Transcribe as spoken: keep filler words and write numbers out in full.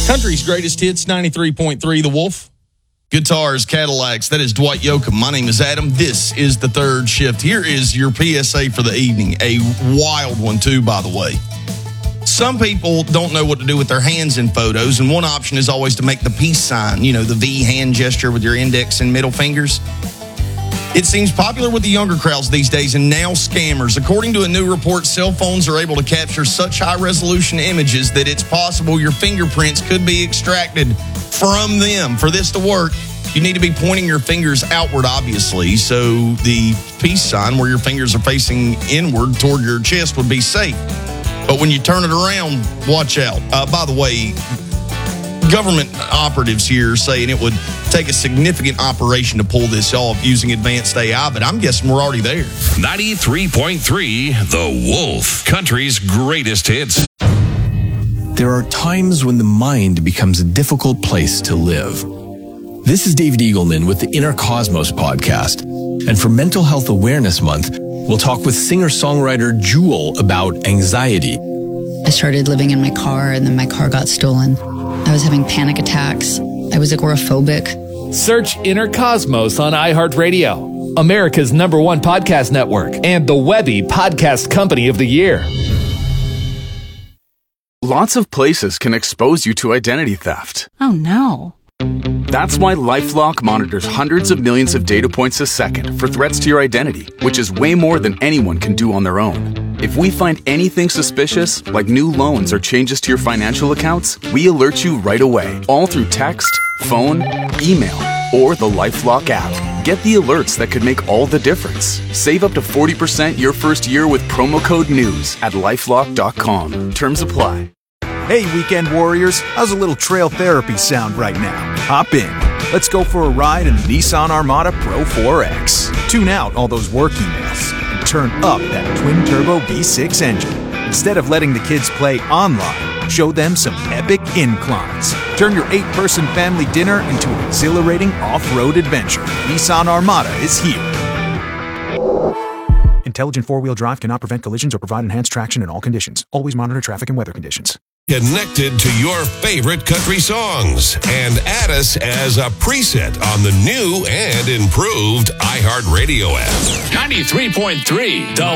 Country's greatest hits, ninety-three point three The Wolf. Guitars, Cadillacs, that is Dwight Yoakam. My name is Adam. This is the third shift. Here is your P S A for the evening. A wild one, too, by the way. Some people don't know what to do with their hands in photos, and one option is always to make the peace sign, you know, the V hand gesture with your index and middle fingers. It seems popular with the younger crowds these days, and now scammers. According to a new report, cell phones are able to capture such high-resolution images that it's possible your fingerprints could be extracted from them. For this to work, you need to be pointing your fingers outward, obviously, so the peace sign where your fingers are facing inward toward your chest would be safe. But when you turn it around, watch out. Uh, by the way, government operatives here saying it would take a significant operation to pull this off using advanced A I, but I'm guessing we're already there. ninety-three point three The Wolf, country's greatest hits. There are times when the mind becomes a difficult place to live. This is David Eagleman with the Inner Cosmos podcast. And for Mental Health Awareness Month, we'll talk with singer-songwriter Jewel about anxiety. I started living in my car, and then my car got stolen. I was having panic attacks. I was agoraphobic. Search Inner Cosmos on iHeartRadio, America's number one podcast network, and the Webby Podcast Company of the Year. Lots of places can expose you to identity theft. Oh, no. That's why LifeLock monitors hundreds of millions of data points a second for threats to your identity, which is way more than anyone can do on their own. If we find anything suspicious, like new loans or changes to your financial accounts, we alert you right away, all through text, phone, email, or the LifeLock app. Get the alerts that could make all the difference. Save up to forty percent your first year with promo code NEWS at lifelock dot com. Terms apply. Hey, weekend warriors, how's a little trail therapy sound right now? Hop in. Let's go for a ride in the Nissan Armada Pro four X. Tune out all those work emails and turn up that twin-turbo V six engine. Instead of letting the kids play online, show them some epic inclines. Turn your eight-person family dinner into an exhilarating off-road adventure. Nissan Armada is here. Intelligent four-wheel drive cannot prevent collisions or provide enhanced traction in all conditions. Always monitor traffic and weather conditions. Connected to your favorite country songs and add us as a preset on the new and improved iHeartRadio app. ninety-three point three The